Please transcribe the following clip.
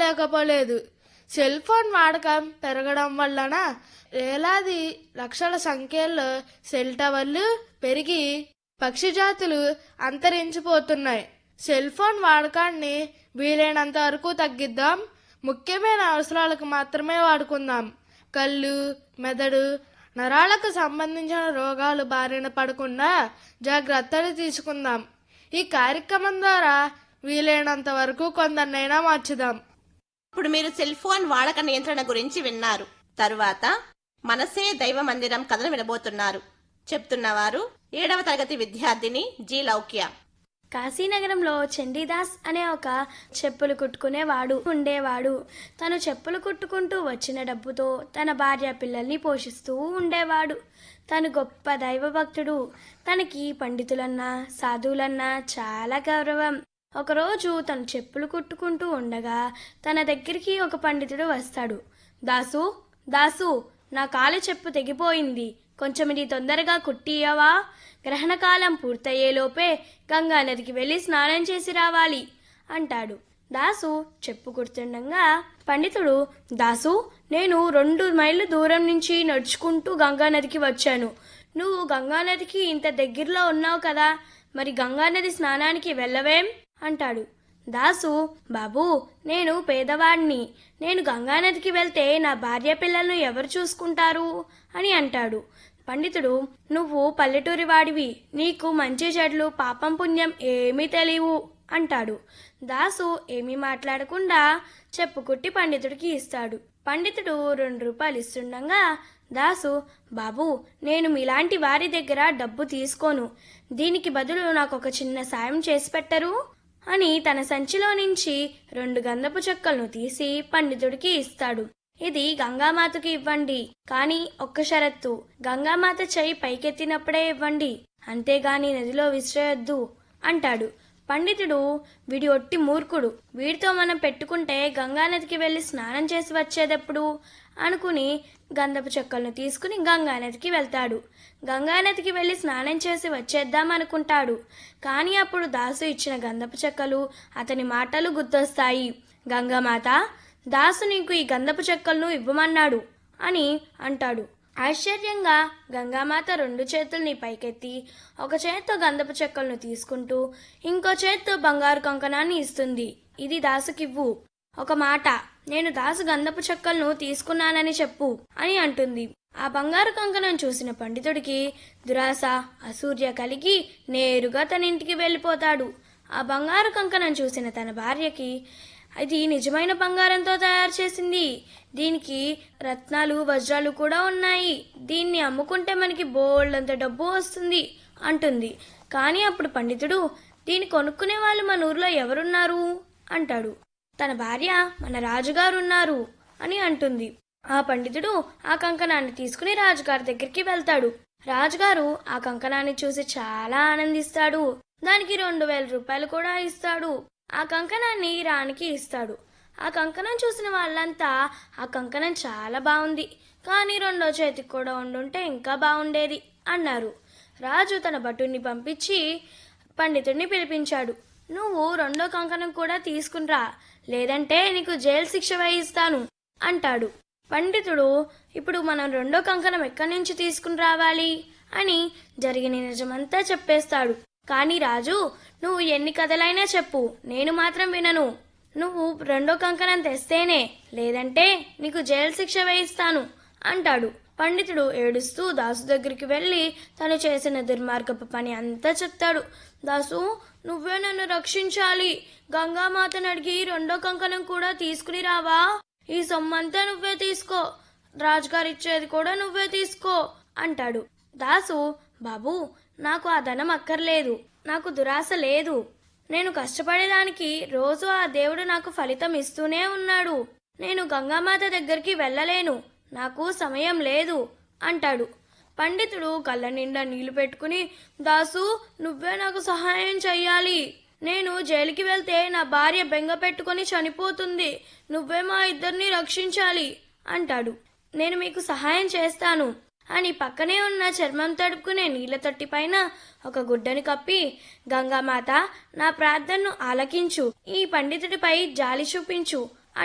తట్టుకోలేకపోలేదు. Cell phone వాడకం పెరగడం వలన వేలాది లక్షల సంఖ్యలో సెల్ టవర్లు పెరిగి పక్షి జాతులు అంతరించిపోతున్నాయి. సెల్ ఫోన్ వాడకాన్ని వీలైనంత వరకు తగ్గిద్దాం. ముఖ్యమైన అవసరాలకు మాత్రమే వాడుకుందాం. కళ్ళు, మెదడు, నరాలకు సంబంధించిన రోగాలు బారిన పడకుండా జాగ్రత్తలు తీసుకుందాం. ఈ కార్యక్రమం ద్వారా వీలైనంత వరకు కొందరినైనా మార్చుదాం. ఇప్పుడు మీరు సెల్ ఫోన్ వాడక నియంత్రణ గురించి విన్నారు. తరువాత మనసే దైవ మందిరం కథను వినబోతున్నారు. చెప్తున్నవారు 7వ తరగతి విద్యార్థిని జి లౌక్య. కాశీనగరంలో చండీదాస్ అనే ఒక చెప్పులు కుట్టుకునేవాడు ఉండేవాడు. తను చెప్పులు కుట్టుకుంటూ వచ్చిన డబ్బుతో తన భార్య పిల్లల్ని పోషిస్తూ ఉండేవాడు. తను గొప్ప దైవభక్తుడు. తనకి పండితులన్నా సాధువులన్నా చాలా గౌరవం. ఒకరోజు తను చెప్పులు కుట్టుకుంటూ ఉండగా తన దగ్గరికి ఒక పండితుడు వస్తాడు. దాసు, దాసు, నా కాలు చెప్పు తెగిపోయింది, కొంచెం ఇది తొందరగా కుట్టియవా? గ్రహణకాలం పూర్తయ్యేలోపే గంగా నదికి వెళ్ళి స్నానం చేసి రావాలి అంటాడు. దాసు చెప్పు కుడుతుండగా పండితుడు, దాసు, నేను 2 మైళ్ళు దూరం నుంచి నడుచుకుంటూ గంగా నదికి వచ్చాను. నువ్వు గంగా నదికి ఇంత దగ్గరలో ఉన్నావు కదా, మరి గంగా నది స్నానానికి వెళ్ళవేం అంటాడు. దాసు, బాబూ, నేను పేదవాడిని. నేను గంగానదికి వెళ్తే నా భార్య పిల్లలను ఎవరు చూసుకుంటారు అని అంటాడు. పండితుడు, నువ్వు పల్లెటూరి వాడివి, నీకు మంచి చెడ్లు పాపం పుణ్యం ఏమీ తెలియవు అంటాడు. దాసు ఏమీ మాట్లాడకుండా చెప్పుకుట్టి పండితుడికి ఇస్తాడు. పండితుడు 2 రూపాయలు ఇస్తుండగా దాసు, బాబు, నేను మీలాంటి వారి దగ్గర డబ్బు తీసుకోను. దీనికి బదులు నాకు ఒక చిన్న సాయం చేసి పెట్టరు అని తన సంచిలో నుంచి 2 గంధపు చెక్కలను తీసి పండితుడికి ఇస్తాడు. ఇది గంగామాతకి ఇవ్వండి, కానీ ఒక్క షరత్తు, గంగామాత చెయ్యి పైకెత్తినప్పుడే ఇవ్వండి, అంతేగాని నదిలో విసిరేయొద్దు అంటాడు. పండితుడు, వీడి ఒట్టి మూర్ఖుడు, వీడితో మనం పెట్టుకుంటే గంగానదికి వెళ్ళి స్నానం చేసి వచ్చేటప్పుడు అనుకుని గంధపు చెక్కలను తీసుకుని గంగానదికి వెళ్తాడు. గంగానదికి వెళ్ళి స్నానం చేసి వచ్చేద్దాం అనుకుంటాడు. కానీ అప్పుడు దాసు ఇచ్చిన గంధపు చెక్కలు, అతని మాటలు గుర్తొస్తాయి. గంగామాత, దాసు నీకు ఈ గంధపు చెక్కలను ఇవ్వమన్నాడు అని అంటాడు. ఆశ్చర్యంగా గంగామాత 2 చేతుల్ని పైకెత్తి ఒక చేత్తో గంధపు చెక్కలను తీసుకుంటూ ఇంకో చేత్తో బంగారు కంకణాన్ని ఇస్తుంది. ఇది దాసుకివ్వు. ఒక మాట, నేను దాసు గంధపు చెక్కలను తీసుకున్నానని చెప్పు అని అంటుంది. ఆ బంగారు కంకణం చూసిన పండితుడికి దురాశ, అసూర్య కలిగి నేరుగా తన ఇంటికి వెళ్ళిపోతాడు. ఆ బంగారు కంకణం చూసిన తన భార్యకి, ఇది నిజమైన బంగారంతో తయారు చేసింది, దీనికి రత్నాలు వజ్రాలు కూడా ఉన్నాయి, దీన్ని అమ్ముకుంటే మనకి బోల్డంత డబ్బు వస్తుంది అంటుంది. కానీ అప్పుడు పండితుడు, దీన్ని కొనుక్కునే వాళ్ళు మన ఊర్లో ఎవరున్నారు అంటాడు. తన భార్య, మన రాజుగారు ఉన్నారు అని అంటుంది. ఆ పండితుడు ఆ కంకణాన్ని తీసుకుని రాజుగారి దగ్గరికి వెళ్తాడు. రాజుగారు ఆ కంకణాన్ని చూసి చాలా ఆనందిస్తాడు. దానికి 2000 రూపాయలు కూడా ఇస్తాడు. ఆ కంకణాన్ని రాణికి ఇస్తాడు. ఆ కంకణం చూసిన వాళ్ళంతా ఆ కంకణం చాలా బాగుంది, కానీ 2వ చేతికి కూడా ఉండుంటే ఇంకా బాగుండేది అన్నారు. రాజు తన భటుణ్ణి పంపించి పండితుడిని పిలిపించాడు. నువ్వు 2వ కంకణం కూడా తీసుకునిరా, లేదంటే నీకు జైలు శిక్ష వేయిస్తాను అంటాడు. పండితుడు, ఇప్పుడు మనం 2వ కంకణం ఎక్కడి నుంచి తీసుకుని రావాలి అని జరిగిన నిజమంతా చెప్పేస్తాడు. కానీ రాజు, నువ్వు ఎన్ని కథలైనా చెప్పు, నేను మాత్రం వినను. నువ్వు 2వ కంకణం తెస్తేనే, లేదంటే నీకు జైలు శిక్ష వేయిస్తాను అంటాడు. పండితుడు ఏడుస్తూ దాసు దగ్గరికి వెళ్ళి తను చేసిన దుర్మార్గపు పని అంతా చెప్తాడు. దాసు, నువ్వే నన్ను రక్షించాలి. గంగామాతను అడిగి 2వ కంకణం కూడా తీసుకుని రావా? ఈ సొమ్మంతా నువ్వే తీసుకో, రాజుగారు ఇచ్చేది కూడా నువ్వే తీసుకో అంటాడు. దాసు, బాబు, నాకు ఆ ధనం అక్కర్లేదు, నాకు దురాశ లేదు. నేను కష్టపడేదానికి రోజు ఆ దేవుడు నాకు ఫలితం ఇస్తూనే ఉన్నాడు. నేను గంగామాత దగ్గరికి వెళ్ళలేను, నాకు సమయం లేదు అంటాడు. పండితుడు కళ్ళ నిండా నీళ్లు పెట్టుకుని, దాసు, నువ్వే నాకు సహాయం చెయ్యాలి. నేను జైలుకి వెళ్తే నా భార్య బెంగ పెట్టుకుని చనిపోతుంది. నువ్వే మా ఇద్దరిని రక్షించాలి అంటాడు. నేను మీకు సహాయం చేస్తాను అని పక్కనే ఉన్న చర్మం తడుపుకునే నీళ్ల తొట్టి పైన ఒక గుడ్డని కప్పి, గంగామాత, నా ప్రార్థనను ఆలకించు, ఈ పండితుడిపై జాలి చూపించు,